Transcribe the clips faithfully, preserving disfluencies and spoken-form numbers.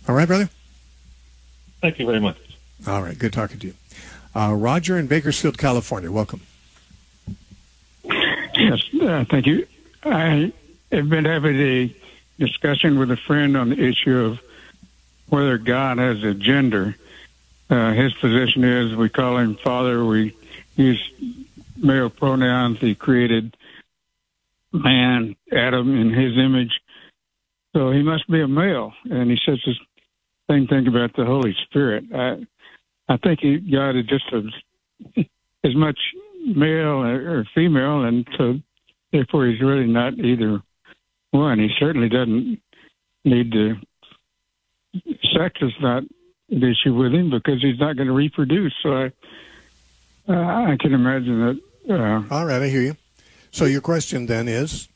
All right, brother? Thank you very much. All right, good talking to you. Uh, Roger in Bakersfield, California. Welcome. Yes, uh, thank you. I have been having a discussion with a friend on the issue of whether God has a gender. Uh, his position is we call him Father. We use male pronouns. He created man, Adam, in his image. So he must be a male. And he says the same thing about the Holy Spirit. I, I think he, God is just as, as much male or female, and so therefore he's really not either one. He certainly doesn't need to. Sex is not an issue with him because he's not going to reproduce. So I, uh, I can imagine that. Uh, All right, I hear you. So your question then is?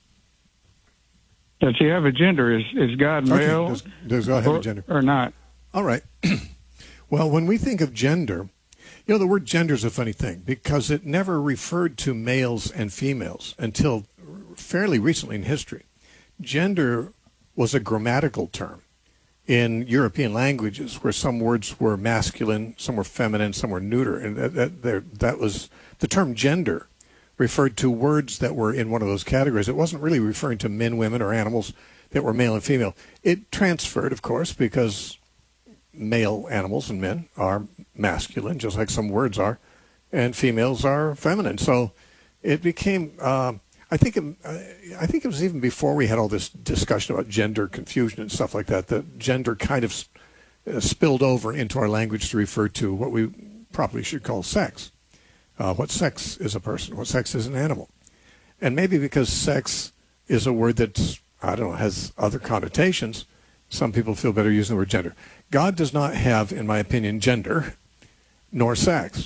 Does he have a gender? Is is God male? Okay. Does, does God have or, a gender? Or not? All right. Well, when we think of gender, you know, the word gender is a funny thing because it never referred to males and females until fairly recently in history. Gender was a grammatical term in European languages where some words were masculine, some were feminine, some were neuter. And that, that, that was the term gender referred to words that were in one of those categories. It wasn't really referring to men, women, or animals that were male and female. It transferred, of course, because male animals and men are masculine, just like some words are, and females are feminine. So it became, uh, I think it, I think it was even before we had all this discussion about gender confusion and stuff like that, that gender kind of uh, spilled over into our language to refer to what we probably should call sex. Uh, what sex is a person? What sex is an animal? And maybe because sex is a word that's, I don't know, has other connotations, some people feel better using the word gender. God does not have, in my opinion, gender nor sex.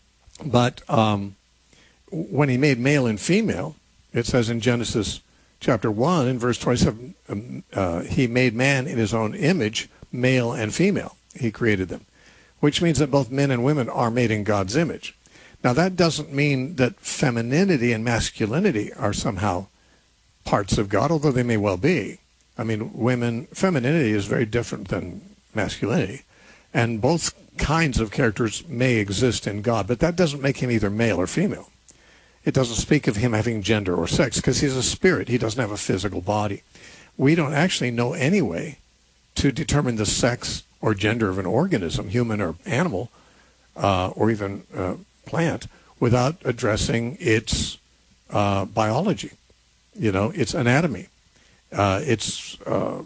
But um, when he made male and female, it says in Genesis chapter one in verse twenty-seven, um, uh, he made man in his own image, male and female. He created them, which means that both men and women are made in God's image. Now, that doesn't mean that femininity and masculinity are somehow parts of God, although they may well be. I mean, women, femininity is very different than masculinity, and both kinds of characters may exist in God, but that doesn't make him either male or female. It doesn't speak of him having gender or sex, because he's a spirit. He doesn't have a physical body. We don't actually know any way to determine the sex or gender of an organism, human or animal, uh, or even uh, plant, without addressing its uh, biology, you know, its anatomy, uh, its, uh,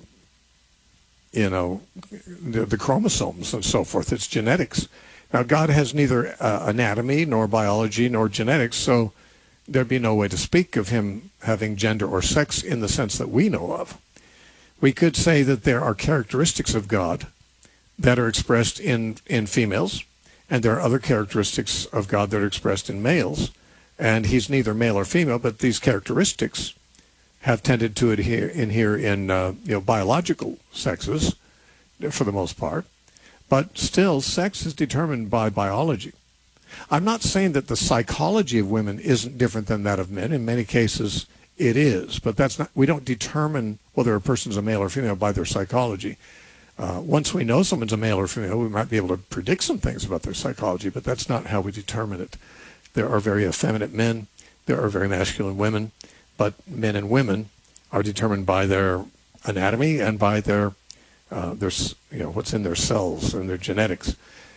you know, the, the chromosomes and so forth, its genetics. Now, God has neither uh, anatomy nor biology nor genetics, so there'd be no way to speak of him having gender or sex in the sense that we know of. We could say that there are characteristics of God that are expressed in, in females, and there are other characteristics of God that are expressed in males, and he's neither male or female, but these characteristics have tended to adhere inhere in uh, you know, biological sexes for the most part, but still sex is determined by biology. I'm not saying that the psychology of women isn't different than that of men. In many cases it is, but that's not, we don't determine whether a person's a male or female by their psychology. Uh, once we know someone's a male or female, we might be able to predict some things about their psychology, but that's not how we determine it. There are very effeminate men, there are very masculine women, but men and women are determined by their anatomy and by their, uh, their you know, what's in their cells and their genetics.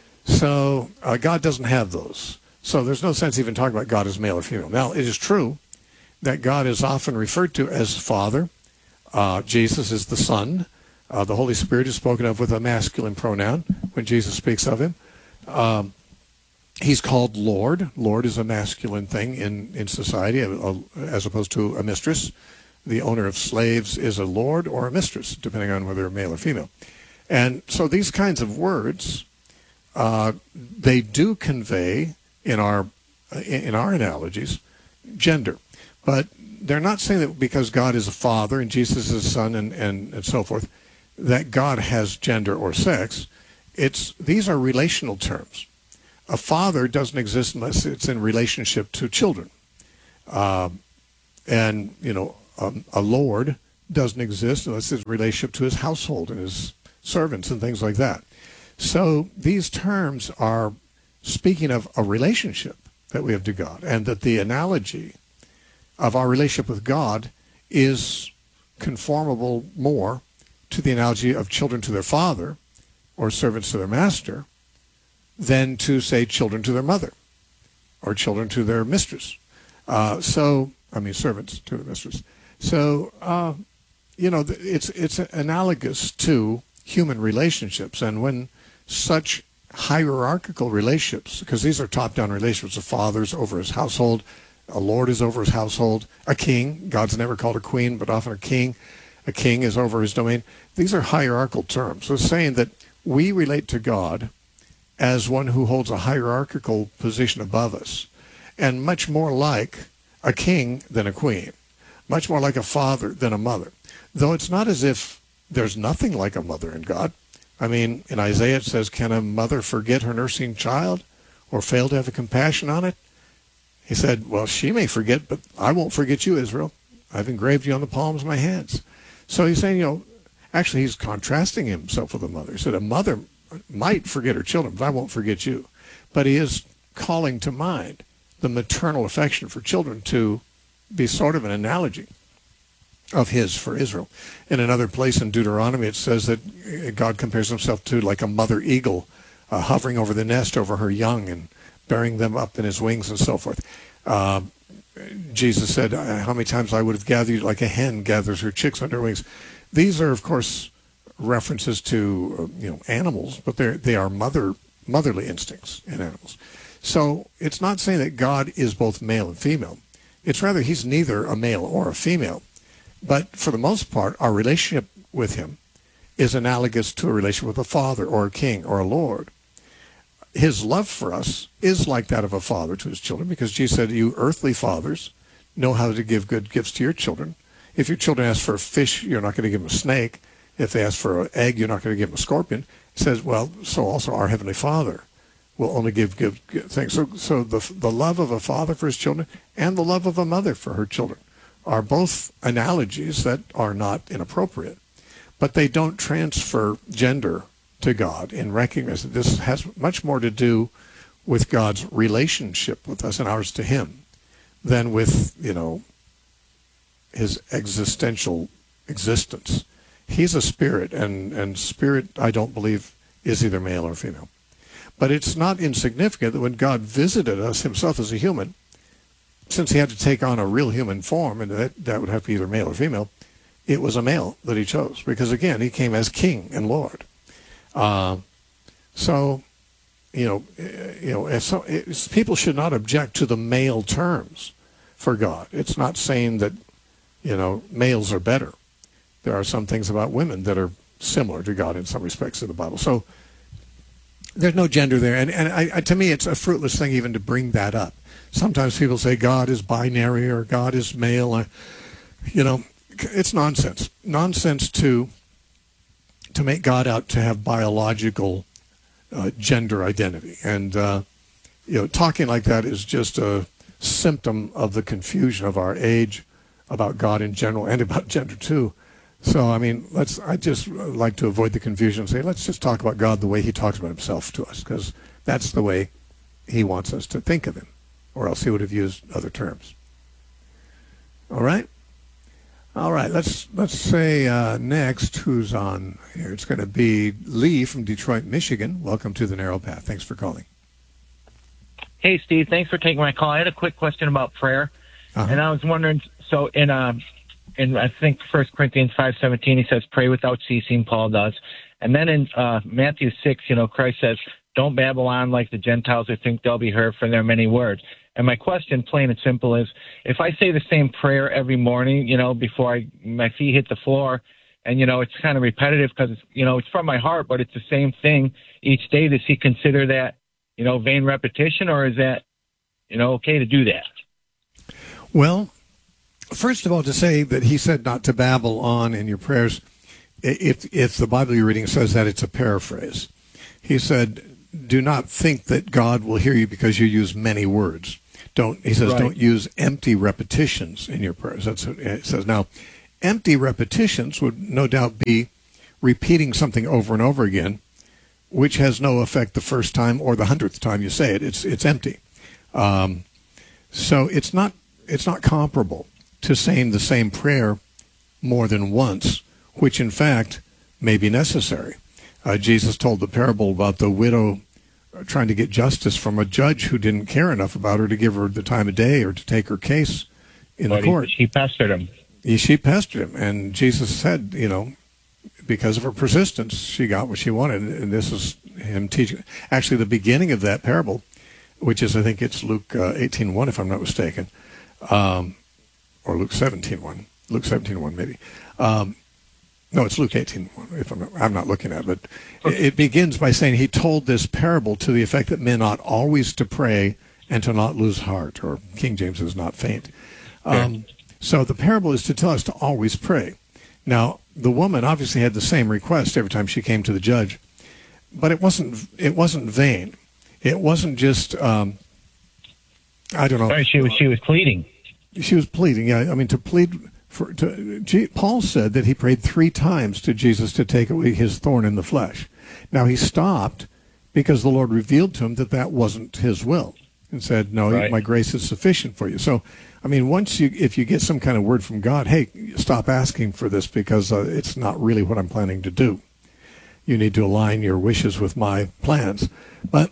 So uh, God doesn't have those. So there's no sense even talking about God as male or female. Now, it is true that God is often referred to as Father. Uh, Jesus is the Son. Uh, the Holy Spirit is spoken of with a masculine pronoun when Jesus speaks of him. Um, he's called Lord. Lord is a masculine thing in, in society a, a, as opposed to a mistress. The owner of slaves is a lord or a mistress, depending on whether they're male or female. And so these kinds of words, uh, they do convey in our in our analogies gender. But they're not saying that because God is a father and Jesus is a son and, and, and so forth, that God has gender or sex. It's these are relational terms. A father doesn't exist unless it's in relationship to children. Uh, and, you know, um, a lord doesn't exist unless it's in relationship to his household and his servants and things like that. So these terms are speaking of a relationship that we have to God, and that the analogy of our relationship with God is conformable more to the analogy of children to their father or servants to their master than to, say, children to their mother or children to their mistress. Uh, so, I mean, servants to their mistress. So, uh, you know, it's it's analogous to human relationships. And when such hierarchical relationships, because these are top-down relationships, a father's over his household, a lord is over his household, a king, God's never called a queen, but often a king, a king is over his domain. These are hierarchical terms. So it's saying that we relate to God as one who holds a hierarchical position above us, and much more like a king than a queen, much more like a father than a mother. Though it's not as if there's nothing like a mother in God. I mean, in Isaiah it says, can a mother forget her nursing child or fail to have a compassion on it? He said, well, she may forget, but I won't forget you, Israel. I've engraved you on the palms of my hands. So he's saying, you know, actually he's contrasting himself with a mother. He said, a mother might forget her children, but I won't forget you. But he is calling to mind the maternal affection for children to be sort of an analogy of his for Israel. In another place in Deuteronomy, it says that God compares himself to like a mother eagle uh, hovering over the nest over her young and bearing them up in his wings and so forth. Uh, Jesus said, how many times I would have gathered you like a hen gathers her chicks under her wings. These are, of course, references to uh, you know animals, but they they are mother motherly instincts in animals. So it's not saying that God is both male and female. It's rather he's neither a male or a female. But for the most part, our relationship with him is analogous to a relationship with a father or a king or a lord. His love for us is like that of a father to his children, because Jesus said, you earthly fathers know how to give good gifts to your children. If your children ask for a fish, you're not going to give them a snake. If they ask for an egg, you're not going to give them a scorpion. He says, well, so also our Heavenly Father will only give good, good things. So, so the, the love of a father for his children and the love of a mother for her children are both analogies that are not inappropriate, but they don't transfer gender to God in recognizing that this has much more to do with God's relationship with us and ours to him than with, you know, his existential existence. He's a spirit, and, and spirit, I don't believe, is either male or female. But it's not insignificant that when God visited us himself as a human, since he had to take on a real human form, and that, that would have to be either male or female, it was a male that he chose, because, again, he came as king and Lord. Uh, so, you know, you know, if so, it's, people should not object to the male terms for God. It's not saying that, you know, males are better. There are some things about women that are similar to God in some respects in the Bible. So there's no gender there. And, and I, I, to me, it's a fruitless thing even to bring that up. Sometimes people say God is binary or God is male. Or, you know, it's nonsense. Nonsense to to make God out to have biological uh, gender identity. And, uh, you know, talking like that is just a symptom of the confusion of our age about God in general and about gender too. So, I mean, let's. I just like to avoid the confusion and say, let's just talk about God the way he talks about himself to us, because that's the way he wants us to think of him, or else he would have used other terms. All right? All right, let's let's say uh, next who's on here. It's going to be Lee from Detroit, Michigan. Welcome to the Narrow Path. Thanks for calling. Hey, Steve. Thanks for taking my call. I had a quick question about prayer, uh-huh. and I was wondering. So, in uh, in I think First Corinthians five seventeen, he says, "Pray without ceasing." Paul does, and then in uh, Matthew six, you know, Christ says, "Don't babble on like the Gentiles who think they'll be heard for their many words." And my question, plain and simple, is if I say the same prayer every morning, you know, before I, my feet hit the floor, and, you know, it's kind of repetitive because, it's, you know, it's from my heart, but it's the same thing each day, does he consider that, you know, vain repetition, or is that, you know, okay to do that? Well, first of all, to say that he said not to babble on in your prayers, if, if the Bible you're reading says that, it's a paraphrase. He said, do not think that God will hear you because you use many words. Don't, he says, right. Don't use empty repetitions in your prayers. That's what it says. Now, empty repetitions would no doubt be repeating something over and over again, which has no effect the first time or the hundredth time you say it. It's it's empty. Um, so it's not it's not comparable to saying the same prayer more than once, which in fact may be necessary. Uh, Jesus told the parable about the widow trying to get justice from a judge who didn't care enough about her to give her the time of day or to take her case in but the court. He, he pestered him. He, she pestered him, and Jesus said, you know, because of her persistence, she got what she wanted. And this is him teaching. Actually, the beginning of that parable, which is, I think it's Luke uh, eighteen one, if I'm not mistaken, um, or Luke seventeen one. Luke seventeen one, maybe. Um, no, it's Luke eighteen one, if I'm not, I'm not looking at it. But it, it begins by saying he told this parable to the effect that men ought always to pray and to not lose heart, or King James is not faint. Um, so the parable is to tell us to always pray. Now, the woman obviously had the same request every time she came to the judge, but it wasn't it wasn't vain. It wasn't just, um, I don't know. Sorry, she was she was pleading. She was pleading, yeah. I mean, to plead for, to, G, Paul said that he prayed three times to Jesus to take away his thorn in the flesh. Now, he stopped because the Lord revealed to him that that wasn't his will and said, no, right. My grace is sufficient for you. So, I mean, once you, if you get some kind of word from God, hey, stop asking for this because uh, it's not really what I'm planning to do. You need to align your wishes with my plans. But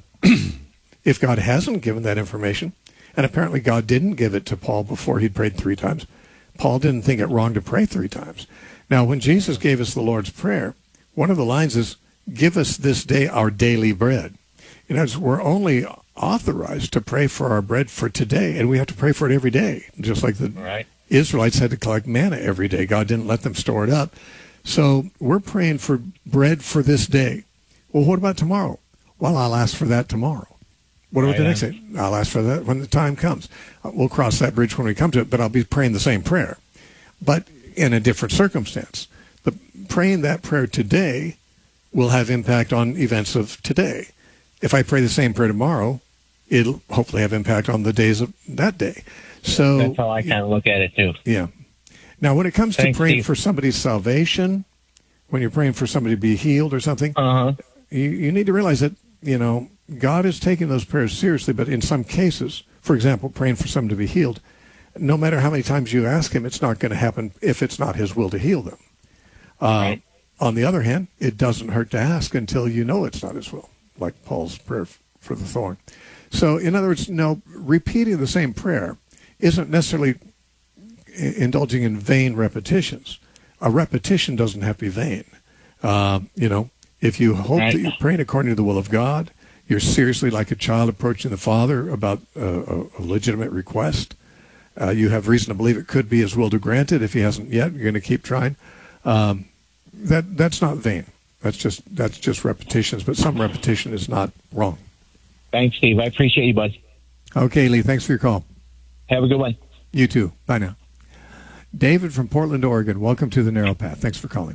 if God hasn't given that information, and apparently God didn't give it to Paul before he'd prayed three times, Paul didn't think it wrong to pray three times. Now, when Jesus gave us the Lord's Prayer, one of the lines is, give us this day our daily bread. In other words, we're only authorized to pray for our bread for today, and we have to pray for it every day, just like the right. Israelites had to collect manna every day. God didn't let them store it up. So we're praying for bread for this day. Well, what about tomorrow? Well, I'll ask for that tomorrow. What about the next day? I'll ask for that when the time comes. We'll cross that bridge when we come to it, but I'll be praying the same prayer, but in a different circumstance. The praying that prayer today will have impact on events of today. If I pray the same prayer tomorrow, it'll hopefully have impact on the days of that day. So that's how I kind of look at it too. Yeah. Now, when it comes Thanks, to praying Steve. for somebody's salvation, when you're praying for somebody to be healed or something, uh-huh. you, you need to realize that, you know, God is taking those prayers seriously, but in some cases, for example, praying for someone to be healed, no matter how many times you ask him, it's not going to happen if it's not his will to heal them. Uh, right. On the other hand, it doesn't hurt to ask until you know it's not his will, like Paul's prayer for the thorn. So, in other words, no, repeating the same prayer isn't necessarily indulging in vain repetitions. A repetition doesn't have to be vain. Uh, you know, if you hope right. that you're praying according to the will of God, you're seriously like a child approaching the Father about a, a legitimate request. Uh, you have reason to believe it could be his will to grant it. If he hasn't yet, you're going to keep trying. Um, that that's not vain. That's just that's just repetitions. But some repetition is not wrong. Thanks, Steve. I appreciate you, bud. Okay, Lee. Thanks for your call. Have a good one. You too. Bye now. David from Portland, Oregon. Welcome to the Narrow Path. Thanks for calling.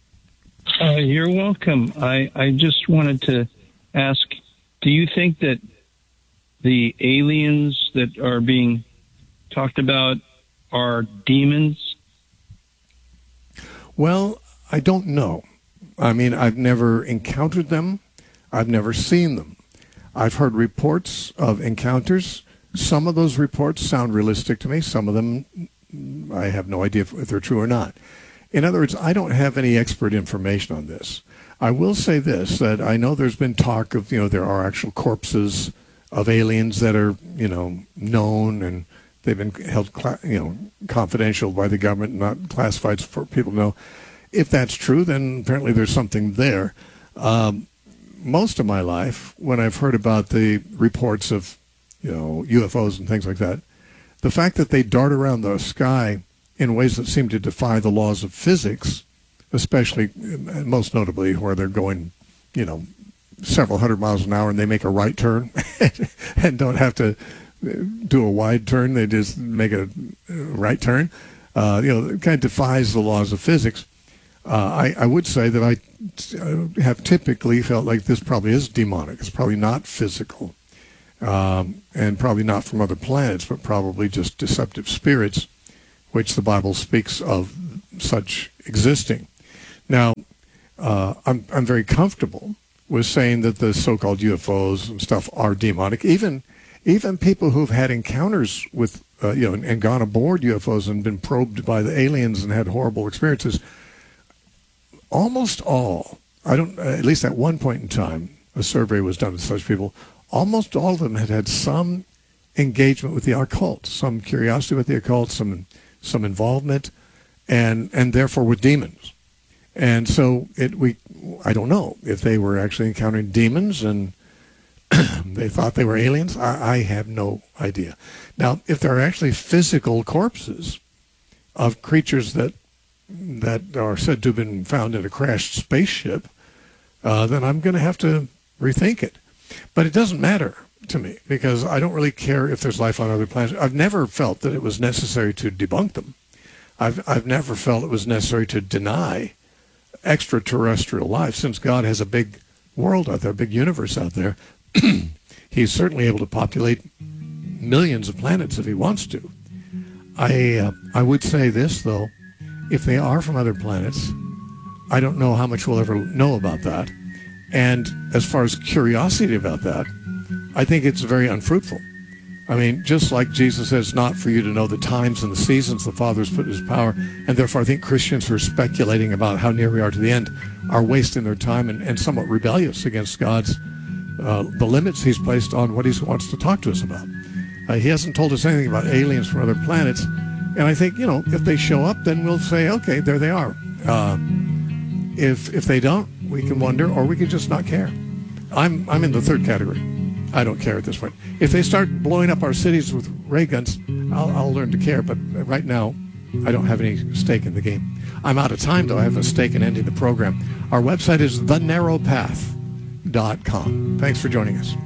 Uh, you're welcome. I, I just wanted to ask, do you think that the aliens that are being talked about are demons? Well, I don't know. I mean, I've never encountered them. I've never seen them. I've heard reports of encounters. Some of those reports sound realistic to me. Some of them, I have no idea if they're true or not. In other words, I don't have any expert information on this. I will say this, that I know there's been talk of, you know, there are actual corpses of aliens that are, you know, known, and they've been held, you know, confidential by the government, not classified for people to know. If that's true, then apparently there's something there. Um, most of my life, when I've heard about the reports of, you know, U F Os and things like that, the fact that they dart around the sky in ways that seem to defy the laws of physics, especially, most notably, where they're going, you know, several hundred miles an hour and they make a right turn and don't have to do a wide turn. They just make a right turn. Uh, you know, it kind of defies the laws of physics. Uh, I, I would say that I have typically felt like this probably is demonic. It's probably not physical, um, and probably not from other planets, but probably just deceptive spirits, which the Bible speaks of such existing. Now, uh, I'm I'm very comfortable with saying that the so-called U F Os and stuff are demonic. Even even people who've had encounters with uh, you know and, and gone aboard U F Os and been probed by the aliens and had horrible experiences. Almost all, I don't, at least at one point in time, a survey was done to such people. Almost all of them had had some engagement with the occult, some curiosity with the occult, some some involvement, and and therefore with demons. And so it we I don't know if they were actually encountering demons and they thought they were aliens. I, I have no idea. Now, if there are actually physical corpses of creatures that that are said to have been found in a crashed spaceship, uh, then I'm going to have to rethink it. But it doesn't matter to me because I don't really care if there's life on other planets. I've never felt that it was necessary to debunk them. I've I've never felt it was necessary to deny extraterrestrial life, since God has a big world out there, a big universe out there. He's certainly able to populate millions of planets if he wants to. I uh, I would say this, though. If they are from other planets, I don't know how much we'll ever know about that. And as far as curiosity about that, I think it's very unfruitful. I mean, just like Jesus says, not for you to know the times and the seasons the Father's put in his power, and therefore I think Christians who are speculating about how near we are to the end are wasting their time and, and somewhat rebellious against God's, uh, the limits he's placed on what he wants to talk to us about. Uh, he hasn't told us anything about aliens from other planets. And I think, you know, if they show up, then we'll say, okay, there they are. Uh, if if they don't, we can wonder, or we can just not care. I'm I'm in the third category. I don't care at this point. If they start blowing up our cities with ray guns, I'll, I'll learn to care. But right now, I don't have any stake in the game. I'm out of time, though. I have a stake in ending the program. Our website is the narrow path dot com. Thanks for joining us.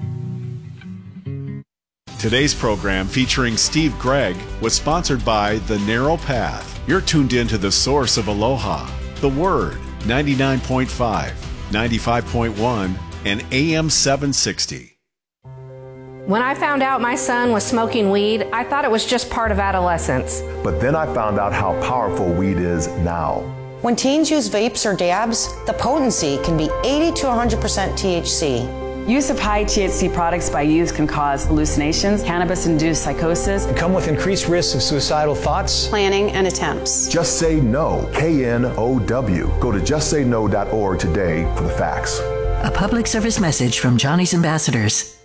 Today's program, featuring Steve Gregg, was sponsored by The Narrow Path. You're tuned in to the source of Aloha, The Word, ninety-nine point five, ninety-five point one, and A M seven sixty. When I found out my son was smoking weed, I thought it was just part of adolescence. But then I found out how powerful weed is now. When teens use vapes or dabs, the potency can be eighty to one hundred percent T H C. Use of high T H C products by youth can cause hallucinations, cannabis-induced psychosis, and come with increased risks of suicidal thoughts, planning, and attempts. Just Say No, K N O W. Go to just say no dot org today for the facts. A public service message from Johnny's Ambassadors.